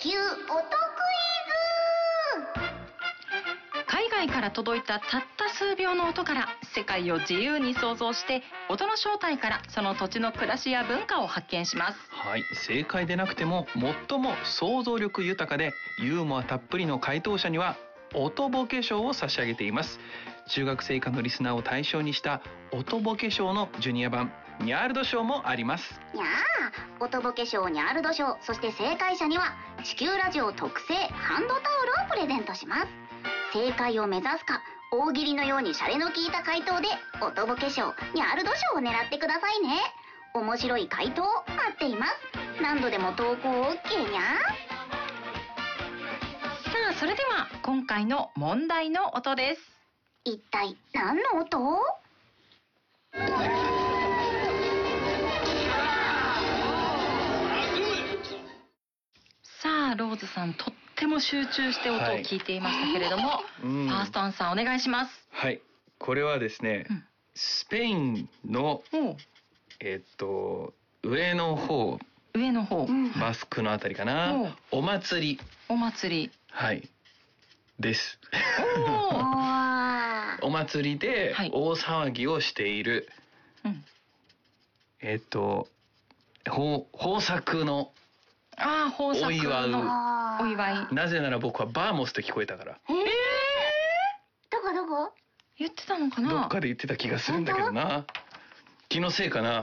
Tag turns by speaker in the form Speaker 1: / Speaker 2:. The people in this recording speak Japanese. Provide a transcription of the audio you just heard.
Speaker 1: 球音クイズ。
Speaker 2: 海外から届いたたった数秒の音から世界を自由に想像して、音の正体からその土地の暮らしや文化を発見します。
Speaker 3: はい、正解でなくても最も想像力豊かでユーモアたっぷりの回答者には音ボケ賞を差し上げています。中学生以下のリスナーを対象にした音ボケ賞のジュニア版ニャールド賞もあります。
Speaker 1: にゃー、音ボケ賞、ニャールド賞、そして正解者には地球ラジオ特製ハンドタオルをプレゼントします。正解を目指すか、大喜利のようにシャレの効いた回答で音ボケ賞、ニャールド賞を狙ってくださいね。面白い回答待っています。何度でも投稿 OK にゃー。
Speaker 2: さあ、それでは今回の問題の音です。
Speaker 1: 一体何の音？
Speaker 2: さあ、ローズさん、とっても集中して音を聞いていましたけれども、ファーストアンサーお願いします。
Speaker 3: はい、これはですね、スペインの上の方、バスクのあたりかな、お祭りはいですお祭りで大騒ぎをしている、豊作のお祝い。なぜなら僕はバーモスって聞こえたから。
Speaker 1: どこ？
Speaker 2: 言ってたのかな。
Speaker 3: どっかで言ってた気がするんだけどな。気のせいかな。